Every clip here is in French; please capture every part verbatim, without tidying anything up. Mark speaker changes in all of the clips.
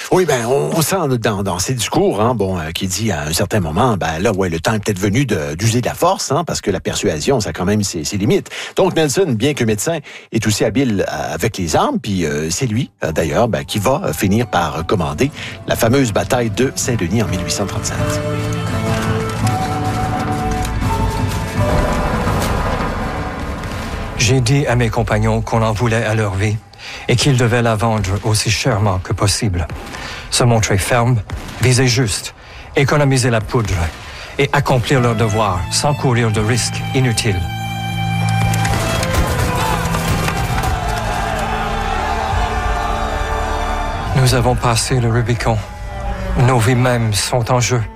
Speaker 1: Oui, ben on, on sent dans, dans ses discours, hein, bon, euh, qui dit à un certain moment, ben là, ouais, le temps est peut-être venu de, d'user de la force, hein, parce que la persuasion, ça a quand même ses, ses limites. Donc Nelson, bien que médecin, est aussi habile euh, avec les armes, puis euh, c'est lui, euh, d'ailleurs, ben, qui va euh, finir par commander la fameuse bataille de Saint-Denis en mille huit cent trente-sept.
Speaker 2: J'ai dit à mes compagnons qu'on en voulait à leur vie et qu'ils devaient la vendre aussi chèrement que possible. Se montrer ferme, viser juste, économiser la poudre et accomplir leur devoir sans courir de risques inutiles. Nous avons passé le Rubicon. Nos vies mêmes sont en jeu.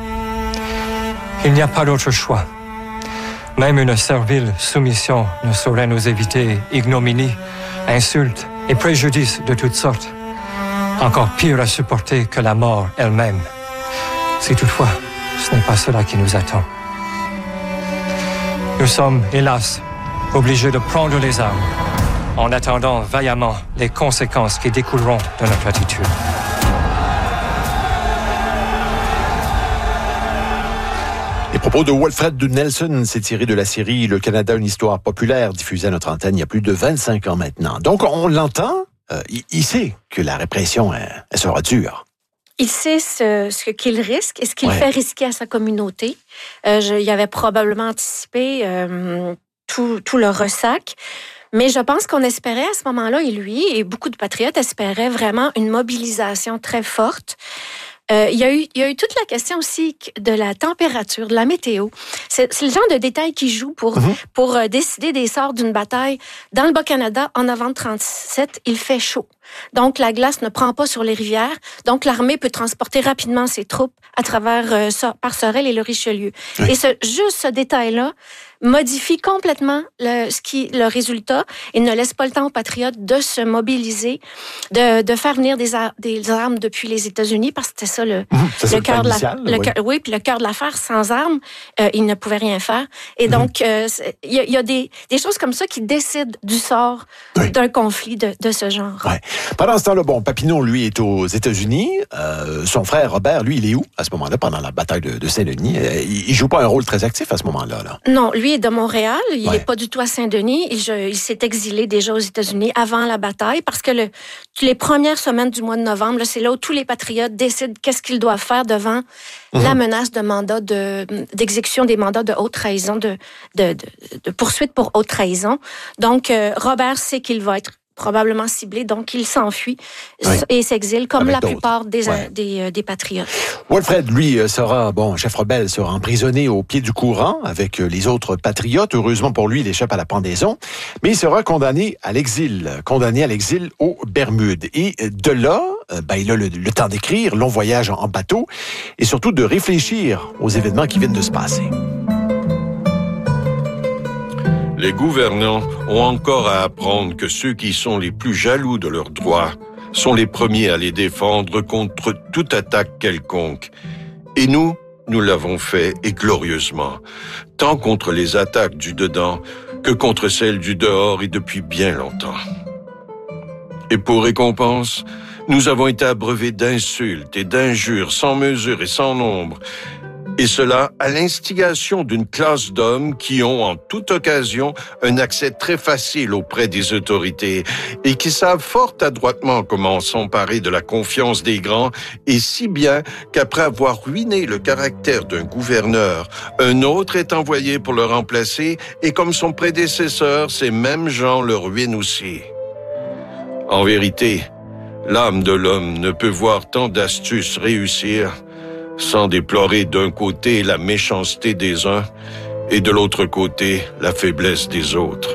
Speaker 2: Il n'y a pas d'autre choix. Même une servile soumission ne saurait nous éviter ignominie, insultes et préjudices de toutes sortes. Encore pire à supporter que la mort elle-même. Si toutefois, ce n'est pas cela qui nous attend. Nous sommes, hélas, obligés de prendre les armes, en attendant vaillamment les conséquences qui découleront de notre attitude.
Speaker 1: Les propos de Wilfred Nelson s'est tiré de la série Le Canada, une histoire populaire, diffusée à notre antenne il y a plus de vingt-cinq ans maintenant. Donc, on l'entend, euh, il, il sait que la répression, elle, elle sera dure.
Speaker 3: Il sait ce, ce qu'il risque et ce qu'il
Speaker 1: ouais.
Speaker 3: fait risquer à sa communauté. Euh, je, il avait probablement anticipé euh, tout, tout le ressac. Mais je pense qu'on espérait à ce moment-là, et lui et beaucoup de patriotes espéraient vraiment une mobilisation très forte. Euh, il y a eu, il y a eu toute la question aussi de la température, de la météo. C'est, c'est le genre de détail qui joue pour, mm-hmm. pour euh, décider des sorts d'une bataille. Dans le Bas-Canada, en novembre trente-sept, il fait chaud. Donc, la glace ne prend pas sur les rivières. Donc, l'armée peut transporter rapidement ses troupes à travers euh, par Sorel et le Richelieu. Oui. Et ce, juste ce détail-là modifie complètement le, ce qui, le résultat et ne laisse pas le temps aux patriotes de se mobiliser, de, de faire venir des, ar- des armes depuis les États-Unis, parce que c'était ça le, mmh, le, le cœur de la, le oui. Cœur, oui, puis le cœur de l'affaire. Sans armes, euh, ils ne pouvaient rien faire. Et mmh. donc, il euh, y a, y a des, des choses comme ça qui décident du sort oui. d'un conflit de, de ce genre.
Speaker 1: Ouais. Pendant ce temps-là, bon, Papineau, lui, est aux États-Unis. Euh, son frère Robert, lui, il est où à ce moment-là, pendant la bataille de, de Saint-Denis? Il, il joue pas un rôle très actif à ce moment-là, là.
Speaker 3: Non, lui est de Montréal. Il n'est
Speaker 1: ouais.
Speaker 3: pas du tout à Saint-Denis. Il, je, il s'est exilé déjà aux États-Unis avant la bataille parce que le, les premières semaines du mois de novembre, là, c'est là où tous les patriotes décident qu'est-ce qu'ils doivent faire devant mmh. la menace de mandat de, d'exécution des mandats de haute trahison, de, de, de, de poursuite pour haute trahison. Donc, euh, Robert sait qu'il va être probablement ciblé, donc il s'enfuit oui. et s'exile, comme Avec la d'autres. plupart des, ouais. des, des, des patriotes.
Speaker 1: Wilfred, lui, sera, bon, chef rebelle, sera emprisonné au pied du courant avec les autres patriotes. Heureusement pour lui, il échappe à la pendaison, mais il sera condamné à l'exil, condamné à l'exil aux Bermudes. Et de là, ben, il a le, le temps d'écrire, long voyage en bateau, et surtout de réfléchir aux événements qui viennent de se passer.
Speaker 4: Les gouvernants ont encore à apprendre que ceux qui sont les plus jaloux de leurs droits sont les premiers à les défendre contre toute attaque quelconque. Et nous, nous l'avons fait et glorieusement, tant contre les attaques du dedans que contre celles du dehors et depuis bien longtemps. Et pour récompense, nous avons été abreuvés d'insultes et d'injures sans mesure et sans nombre, et cela à l'instigation d'une classe d'hommes qui ont en toute occasion un accès très facile auprès des autorités et qui savent fort adroitement comment s'emparer de la confiance des grands, et si bien qu'après avoir ruiné le caractère d'un gouverneur, un autre est envoyé pour le remplacer, et comme son prédécesseur, ces mêmes gens le ruinent aussi. En vérité, l'âme de l'homme ne peut voir tant d'astuces réussir sans déplorer d'un côté la méchanceté des uns et de l'autre côté la faiblesse des autres.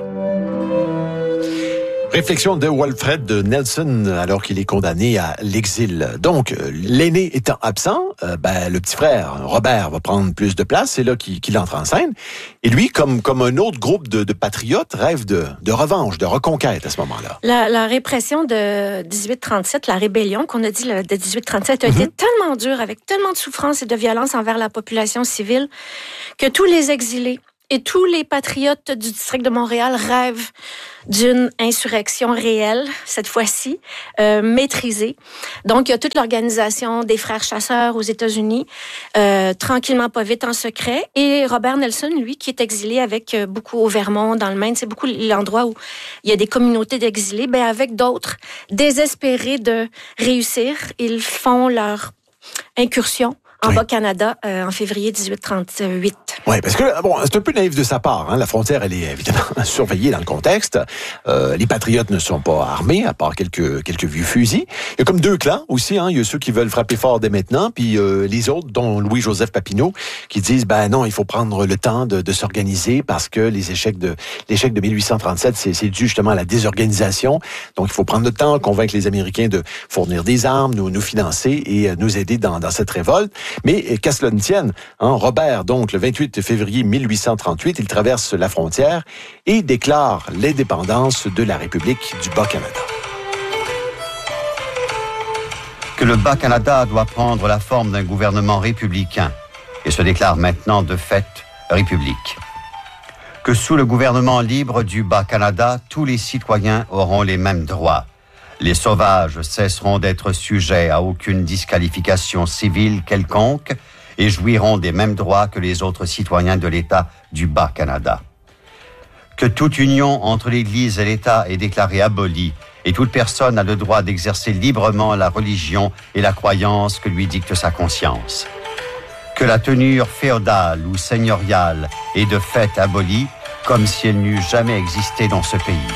Speaker 1: Réflexion de Wilfred Nelson alors qu'il est condamné à l'exil. Donc, l'aîné étant absent, euh, ben, le petit frère, Robert, va prendre plus de place. C'est là qu'il, qu'il entre en scène. Et lui, comme, comme un autre groupe de, de patriotes, rêve de, de revanche, de reconquête à ce moment-là.
Speaker 3: La, la répression de dix-huit trente-sept, la rébellion qu'on a dit là, de dix-huit trente-sept, a mm-hmm. été tellement dure, avec tellement de souffrance et de violence envers la population civile, que tous les exilés et tous les patriotes du district de Montréal rêvent d'une insurrection réelle, cette fois-ci, euh, maîtrisée. Donc, il y a toute l'organisation des frères chasseurs aux États-Unis, euh, tranquillement, pas vite, en secret. Et Robert Nelson, lui, qui est exilé avec euh, beaucoup au Vermont, dans le Maine, c'est beaucoup l'endroit où il y a des communautés d'exilés, ben avec d'autres, désespérés de réussir, ils font leur incursion en oui. Bas-Canada euh, en février dix-huit trente-huit.
Speaker 1: Oui, parce que bon, c'est un peu naïf de sa part. Hein. La frontière, elle est évidemment surveillée dans le contexte. Euh, les patriotes ne sont pas armés, à part quelques quelques vieux fusils. Il y a comme deux clans aussi. Hein. Il y a ceux qui veulent frapper fort dès maintenant, puis euh, les autres, dont Louis-Joseph Papineau, qui disent ben non, il faut prendre le temps de, de s'organiser parce que les échecs de l'échec de mille huit cent trente-sept, c'est, c'est dû justement à la désorganisation. Donc il faut prendre le temps, convaincre les Américains de fournir des armes, nous nous financer et euh, nous aider dans dans cette révolte. Mais qu'à cela ne tienne, hein, Robert, donc, le vingt-huit février mille huit cent trente-huit, il traverse la frontière et déclare l'indépendance de la République du Bas-Canada.
Speaker 5: Que le Bas-Canada doit prendre la forme d'un gouvernement républicain et se déclare maintenant de fait république. Que sous le gouvernement libre du Bas-Canada, tous les citoyens auront les mêmes droits. Les sauvages cesseront d'être sujets à aucune disqualification civile quelconque et jouiront des mêmes droits que les autres citoyens de l'État du Bas-Canada. Que toute union entre l'Église et l'État est déclarée abolie et toute personne a le droit d'exercer librement la religion et la croyance que lui dicte sa conscience. Que la tenure féodale ou seigneuriale est de fait abolie comme si elle n'eût jamais existé dans ce pays.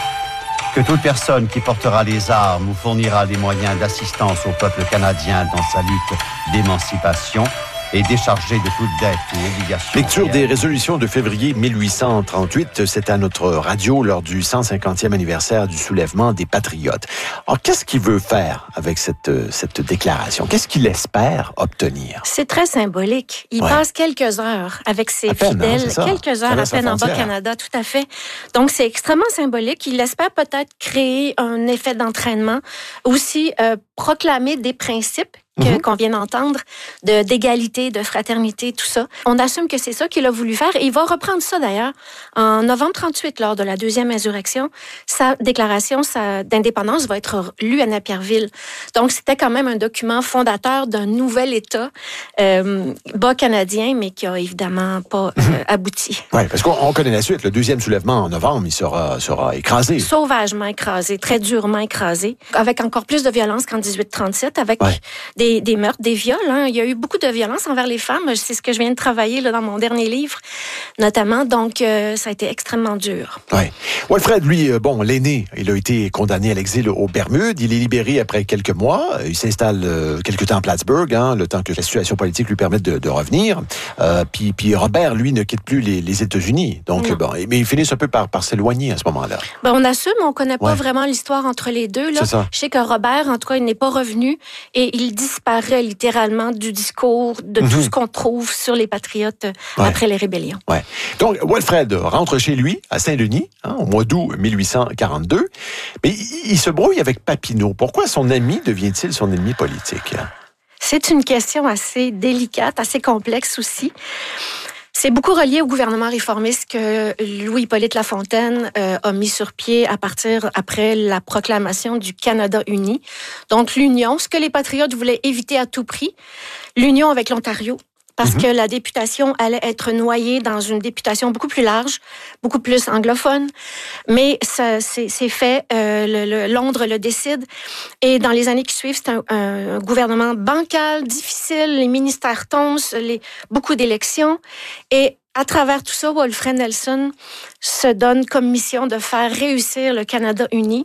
Speaker 5: Que toute personne qui portera les armes ou fournira les moyens d'assistance au peuple canadien dans sa lutte d'émancipation est déchargée de toute dette ou obligation.
Speaker 1: Lecture
Speaker 5: réelle.
Speaker 1: des résolutions de février mille huit cent trente-huit, c'est à notre radio lors du cent cinquantième anniversaire du soulèvement des Patriotes. Alors, qu'est-ce qu'il veut faire avec cette, cette déclaration? Qu'est-ce qu'il espère obtenir?
Speaker 3: C'est très symbolique. Il ouais. passe quelques heures avec ses
Speaker 1: peine,
Speaker 3: fidèles,
Speaker 1: hein,
Speaker 3: quelques heures à peine en Bas-Canada, tout à fait. Donc, c'est extrêmement symbolique. Il espère peut-être créer un effet d'entraînement, aussi euh, proclamer des principes Que, mm-hmm. qu'on vient d'entendre, de, d'égalité, de fraternité, tout ça. On assume que c'est ça qu'il a voulu faire et il va reprendre ça d'ailleurs en novembre trente-huit, lors de la deuxième insurrection. Sa déclaration sa, d'indépendance va être lue à Napierville. Donc, c'était quand même un document fondateur d'un nouvel État euh, bas-canadien, mais qui a évidemment pas euh, mm-hmm. abouti.
Speaker 1: Oui, parce qu'on on connaît la suite. Le deuxième soulèvement en novembre, il sera, sera écrasé.
Speaker 3: Sauvagement écrasé, très durement écrasé, avec encore plus de violence qu'en dix-huit trente-sept, avec ouais. des Des, des meurtres, des viols. Hein. Il y a eu beaucoup de violence envers les femmes. C'est ce que je viens de travailler là, dans mon dernier livre, notamment. Donc, euh, ça a été extrêmement dur.
Speaker 1: Oui. Wilfred, lui, euh, bon, l'aîné, il a été condamné à l'exil aux Bermudes. Il est libéré après quelques mois. Il s'installe euh, quelques temps à Plattsburgh, hein, le temps que la situation politique lui permette de, de revenir. Euh, puis, puis Robert, lui, ne quitte plus les, les États-Unis. Donc, bon, mais ils finissent un peu par, par s'éloigner à ce moment-là.
Speaker 3: Ben, on assume, on ne connaît pas ouais. vraiment l'histoire entre les deux. Là.
Speaker 1: C'est ça.
Speaker 3: Je sais que Robert, en tout cas, il n'est pas revenu et il disparaît littéralement du discours, de mm-hmm. tout ce qu'on trouve sur les Patriotes ouais. après les rébellions.
Speaker 1: Ouais. Donc, Wilfred rentre chez lui, à Saint-Denis, hein, au mois d'août mille huit cent quarante-deux, mais il, il se brouille avec Papineau. Pourquoi son ami devient-il son ennemi politique? Hein?
Speaker 3: C'est une question assez délicate, assez complexe aussi. C'est beaucoup relié au gouvernement réformiste que Louis-Hippolyte Lafontaine euh, a mis sur pied à partir après la proclamation du Canada uni. Donc l'union, ce que les patriotes voulaient éviter à tout prix, l'union avec l'Ontario. Parce mm-hmm. que la députation allait être noyée dans une députation beaucoup plus large, beaucoup plus anglophone. Mais ça, c'est, c'est fait, euh, le, le, Londres le décide. Et dans les années qui suivent, c'est un, un gouvernement bancal, difficile, les ministères tombent, les, beaucoup d'élections. Et à travers tout ça, Wilfred Nelson se donne comme mission de faire réussir le Canada uni.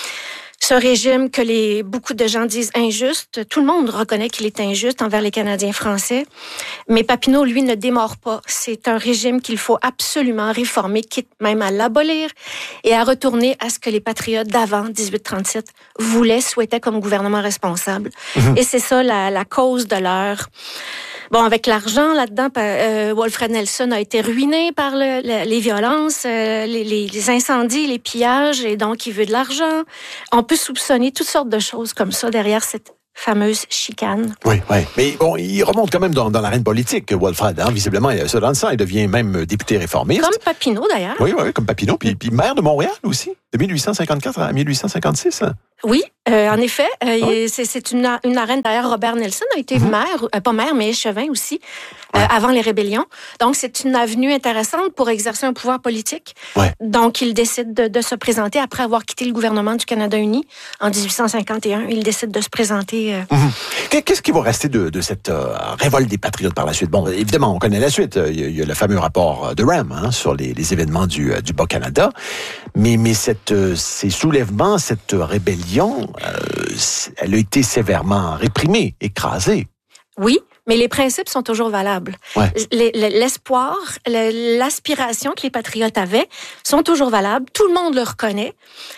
Speaker 3: Ce régime que les, beaucoup de gens disent injuste, tout le monde reconnaît qu'il est injuste envers les Canadiens français, mais Papineau, lui, ne démord pas. C'est un régime qu'il faut absolument réformer, quitte même à l'abolir et à retourner à ce que les patriotes d'avant dix-huit trente-sept voulaient, souhaitaient comme gouvernement responsable. Mmh. Et c'est ça la, la cause de leur... Bon, avec l'argent là-dedans, euh, Wilfred Nelson a été ruiné par le, le, les violences, euh, les, les, les incendies, les pillages, et donc il veut de l'argent. On peut soupçonner toutes sortes de choses comme ça derrière cette fameuse chicane.
Speaker 1: Oui, oui. Mais bon, il remonte quand même dans, dans l'arène politique, Walfred. Hein? Visiblement, il a ça dans le sang. Il devient même député réformiste.
Speaker 3: Comme Papineau, d'ailleurs.
Speaker 1: Oui, oui, comme Papineau. Puis, puis maire de Montréal aussi, de mille huit cent cinquante-quatre à mille huit cent cinquante-six. Hein?
Speaker 3: Oui, euh, en effet. Euh,
Speaker 1: oui.
Speaker 3: c'est, c'est une, une arène. D'ailleurs, Robert Nelson a été mm-hmm. maire, euh, pas maire, mais échevin aussi, euh, ouais. avant les rébellions. Donc, c'est une avenue intéressante pour exercer un pouvoir politique.
Speaker 1: Ouais.
Speaker 3: Donc, il décide de, de se présenter après avoir quitté le gouvernement du Canada uni en dix-huit cent cinquante et un. Il décide de se présenter. Euh...
Speaker 1: Mm-hmm. Qu'est-ce qui va rester de, de cette euh, révolte des patriotes par la suite? Bon, évidemment, on connaît la suite. Il y a, il y a le fameux rapport de Ram hein, sur les, les événements du, du Bas-Canada. Mais, mais cette, euh, ces soulèvements, cette rébellion, euh, elle a été sévèrement réprimée, écrasée.
Speaker 3: Oui, mais les principes sont toujours valables.
Speaker 1: Ouais.
Speaker 3: L'espoir, l'aspiration que les patriotes avaient sont toujours valables. Tout le monde le reconnaît.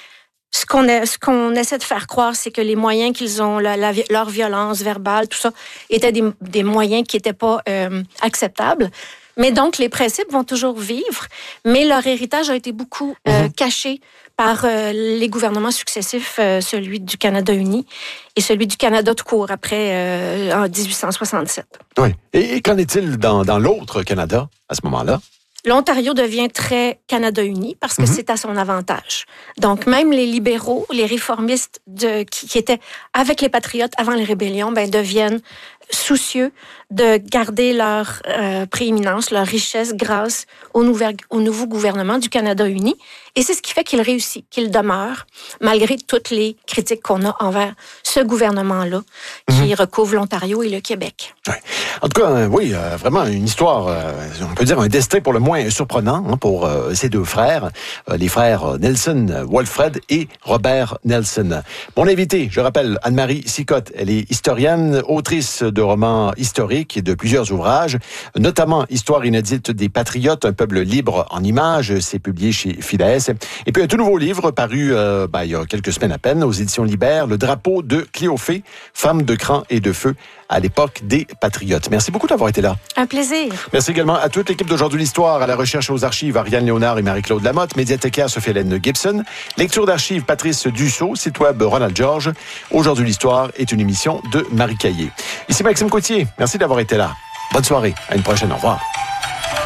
Speaker 3: Ce qu'on, a, ce qu'on essaie de faire croire, c'est que les moyens qu'ils ont, la, la, leur violence verbale, tout ça, étaient des, des moyens qui n'étaient pas euh, acceptables. Mais donc, les principes vont toujours vivre, mais leur héritage a été beaucoup euh, mm-hmm. caché par euh, les gouvernements successifs, euh, celui du Canada uni et celui du Canada tout court après euh, en dix-huit cent soixante-sept.
Speaker 1: Oui. Et, et qu'en est-il dans, dans l'autre Canada à ce moment-là?
Speaker 3: L'Ontario devient très Canada uni parce que mm-hmm. c'est à son avantage. Donc, même les libéraux, les réformistes de, qui, qui étaient avec les patriotes avant les rébellions, ben, deviennent soucieux de garder leur euh, prééminence, leur richesse grâce au, nouvel, au nouveau gouvernement du Canada uni. Et c'est ce qui fait qu'il réussit, qu'il demeure, malgré toutes les critiques qu'on a envers ce gouvernement-là qui mmh. recouvre l'Ontario et le Québec.
Speaker 1: Oui. En tout cas, euh, oui, euh, vraiment une histoire, euh, on peut dire un destin pour le moins surprenant hein, pour euh, ces deux frères, euh, les frères Nelson, Walfred et Robert Nelson. Mon invité, je rappelle, Anne-Marie Sicotte, elle est historienne, autrice de romans historiques et de plusieurs ouvrages, notamment Histoire inédite des Patriotes, un peuple libre en images, c'est publié chez Fides. Et puis un tout nouveau livre paru euh, ben, il y a quelques semaines à peine aux éditions Libère, Le drapeau de Cléophée, femme de cran et de feu à l'époque des Patriotes. Merci beaucoup d'avoir été là.
Speaker 3: Un plaisir.
Speaker 1: Merci également à toute l'équipe d'Aujourd'hui l'Histoire, à la recherche aux archives, Ariane Léonard et Marie-Claude Lamotte, médiathécaire Sophie-Hélène Gibson, lecture d'archives Patrice Dussault, site web Ronald George. Aujourd'hui l'Histoire est une émission de Marie Caillé. Ici Maxime Coutier, merci d'avoir été là. Bonne soirée, à une prochaine, au revoir.